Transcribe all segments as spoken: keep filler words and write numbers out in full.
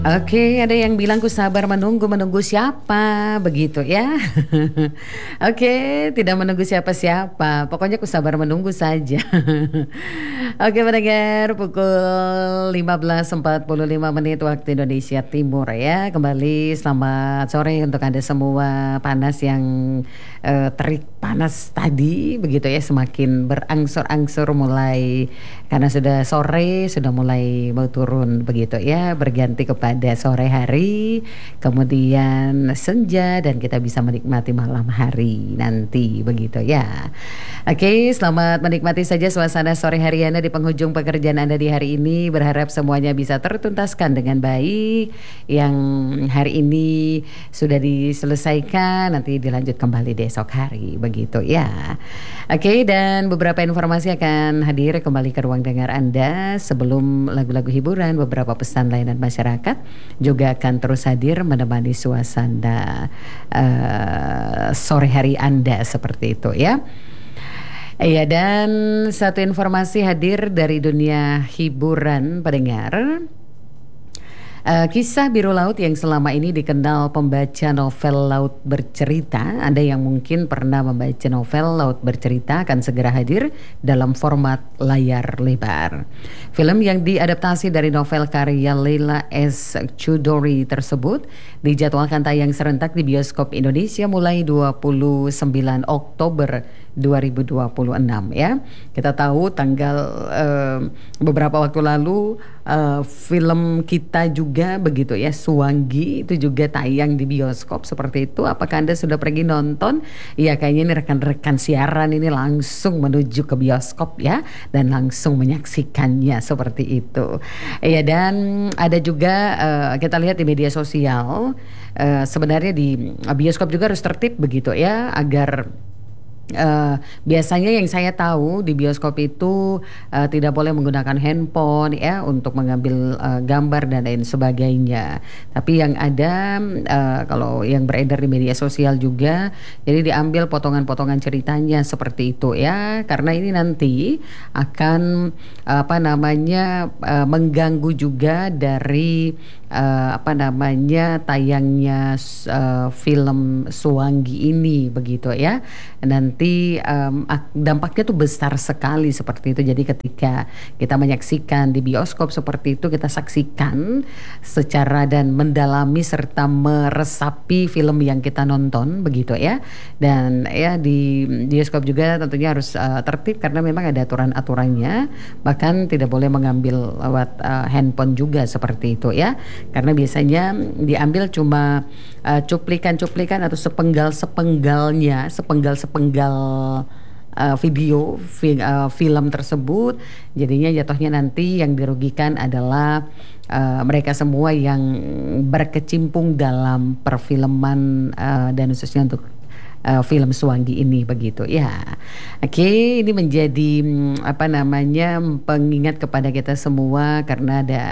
Oke, ada yang bilang ku sabar menunggu, menunggu siapa, begitu ya. Oke, tidak menunggu siapa-siapa, pokoknya ku sabar menunggu saja. Oke pendengar, pukul lima belas empat puluh lima menit waktu Indonesia Timur ya. Kembali selamat sore untuk Anda semua. Panas yang eh, terik panas tadi, begitu ya, semakin berangsur-angsur mulai, karena sudah sore, sudah mulai mau turun begitu ya, berganti kepada sore hari, kemudian senja, dan kita bisa menikmati malam hari nanti begitu ya. Oke, selamat menikmati saja suasana sore hari Anda di penghujung pekerjaan Anda di hari ini. Berharap semuanya bisa tertuntaskan dengan baik. Yang hari ini sudah diselesaikan, nanti dilanjut kembali di esok hari begitu ya. Oke, dan beberapa informasi akan hadir kembali ke ruang dengar Anda. Sebelum lagu-lagu hiburan, beberapa pesan layanan masyarakat juga akan terus hadir menemani suasana uh, sore hari Anda seperti itu ya. Iya, dan satu informasi hadir dari dunia hiburan pendengar. Uh, kisah biru laut yang selama ini dikenal pembaca novel laut bercerita. Anda yang mungkin pernah membaca novel laut bercerita akan segera hadir dalam format layar lebar. Film yang diadaptasi dari novel karya Leila S. Chudori tersebut dijadwalkan tayang serentak di bioskop Indonesia mulai dua puluh sembilan Oktober dua ribu dua puluh enam ya. Kita tahu tanggal uh, beberapa waktu lalu uh, film kita juga begitu ya, Suwangi itu juga tayang di bioskop seperti itu. Apakah Anda sudah pergi nonton? Ya, kayaknya ini rekan-rekan siaran ini langsung menuju ke bioskop ya, dan langsung menyaksikannya seperti itu. Ya, dan ada juga uh, kita lihat di media sosial, uh, sebenarnya di bioskop juga harus tertib begitu ya, agar Uh, biasanya yang saya tahu di bioskop itu uh, tidak boleh menggunakan handphone ya untuk mengambil uh, gambar dan lain sebagainya. Tapi yang ada uh, kalau yang beredar di media sosial juga, jadi diambil potongan-potongan ceritanya seperti itu ya, karena ini nanti akan apa namanya uh, mengganggu juga dari uh, apa namanya tayangnya uh, film Suwangi ini begitu ya. Nanti Nanti um, dampaknya tuh besar sekali seperti itu. Jadi ketika kita menyaksikan di bioskop seperti itu, kita saksikan secara dan mendalami serta meresapi film yang kita nonton begitu ya. Dan ya di bioskop juga tentunya harus uh, tertib karena memang ada aturan-aturannya. Bahkan tidak boleh mengambil lewat uh, handphone juga seperti itu ya. Karena biasanya diambil cuma uh, cuplikan-cuplikan atau sepenggal-sepenggalnya, sepenggal-sepenggal Uh, video fi, uh, film tersebut. Jadinya jatuhnya nanti yang dirugikan adalah uh, mereka semua yang berkecimpung dalam perfilman uh, dan khususnya untuk uh, film Suwangi ini begitu ya. Oke, ini menjadi apa namanya pengingat kepada kita semua karena ada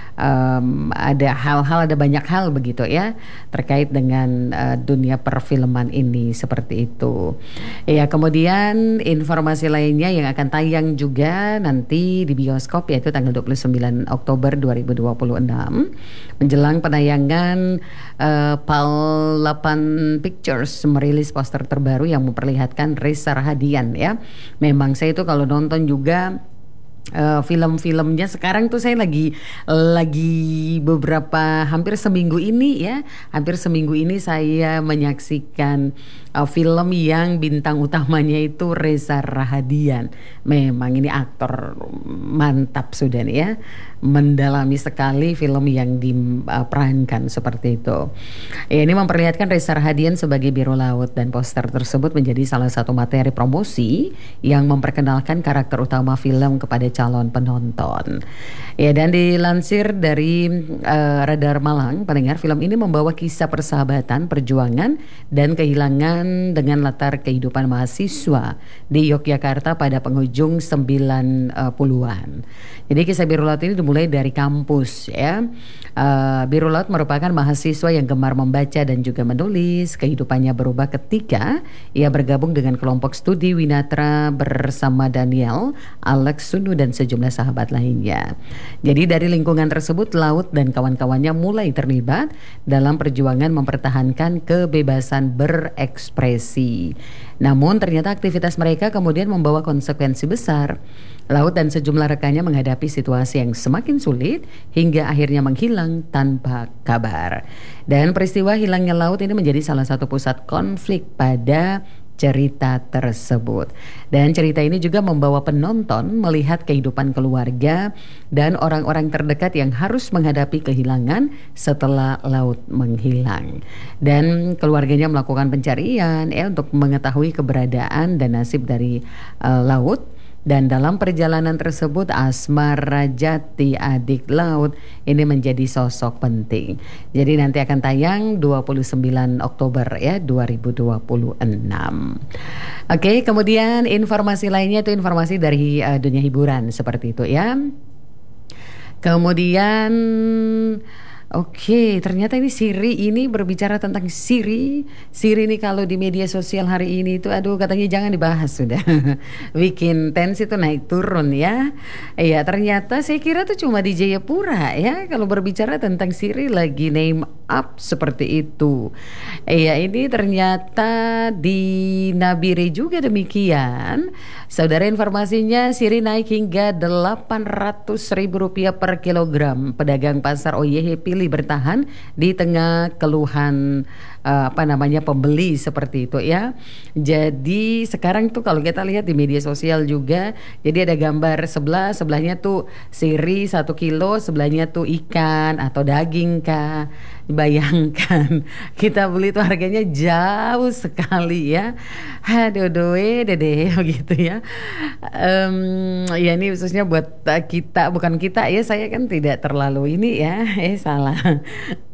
Um, ada hal-hal, ada banyak hal begitu ya terkait dengan uh, dunia perfilman ini seperti itu. Ya, kemudian informasi lainnya yang akan tayang juga nanti di bioskop yaitu tanggal dua puluh sembilan Oktober dua ribu dua puluh enam menjelang penayangan uh, PAL delapan Pictures merilis poster terbaru yang memperlihatkan Reza Rahadian ya. Memang saya itu kalau nonton juga Uh, film-filmnya sekarang tuh saya lagi lagi beberapa hampir seminggu ini ya hampir seminggu ini saya menyaksikan uh, film yang bintang utamanya itu Reza Rahadian. Memang ini aktor mantap sudah nih ya, mendalami sekali film yang diperankan seperti itu. Ya, ini memperlihatkan Reza Rahadian sebagai biru laut dan poster tersebut menjadi salah satu materi promosi yang memperkenalkan karakter utama film kepada calon penonton. Ya, dan dilansir dari uh, Radar Malang, pendengar, film ini membawa kisah persahabatan, perjuangan, dan kehilangan dengan latar kehidupan mahasiswa di Yogyakarta pada penghujung sembilan puluhan. Jadi kisah biru laut ini dimulai dari kampus ya. Uh, Biru Laut merupakan mahasiswa yang gemar membaca dan juga menulis. Kehidupannya berubah ketika ia bergabung dengan kelompok studi Winatra bersama Daniel, Alex, Sunu, dan sejumlah sahabat lainnya. Jadi dari lingkungan tersebut, Laut dan kawan-kawannya mulai terlibat dalam perjuangan mempertahankan kebebasan berekspresi. Namun ternyata aktivitas mereka kemudian membawa konsekuensi besar. Laut dan sejumlah rekannya menghadapi situasi yang semakin sulit hingga akhirnya menghilang tanpa kabar. Dan peristiwa hilangnya Laut ini menjadi salah satu pusat konflik pada cerita tersebut. Dan cerita ini juga membawa penonton melihat kehidupan keluarga dan orang-orang terdekat yang harus menghadapi kehilangan setelah Laut menghilang. Dan keluarganya melakukan pencarian ya untuk mengetahui keberadaan dan nasib dari uh, Laut. Dan dalam perjalanan tersebut Asma Rajati, adik Laut, ini menjadi sosok penting. Jadi nanti akan tayang dua puluh sembilan Oktober ya dua ribu dua puluh enam. Oke, kemudian informasi lainnya itu informasi dari uh, dunia hiburan seperti itu ya. Kemudian Oke, ternyata ini Siri ini berbicara tentang Siri. Siri ini kalau di media sosial hari ini itu aduh katanya jangan dibahas sudah. Bikin tensi itu naik turun ya. Iya, ternyata saya kira tuh cuma di Jayapura ya kalau berbicara tentang Siri lagi name up seperti itu. Iya, ini ternyata di Nabire juga demikian. Saudara, informasinya Siri naik hingga delapan ratus ribu rupiah per kilogram. Pedagang pasar O Y H pilih bertahan di tengah keluhan uh, apa namanya pembeli seperti itu ya. Jadi sekarang tuh kalau kita lihat di media sosial juga, jadi ada gambar sebelah sebelahnya tuh Siri satu kilo, sebelahnya tuh ikan atau daging kah. Bayangkan kita beli tuh harganya jauh sekali ya. Aduh doe dede begitu ya. Um, ya ini khususnya buat kita, bukan kita ya, saya kan tidak terlalu ini ya. Eh salah.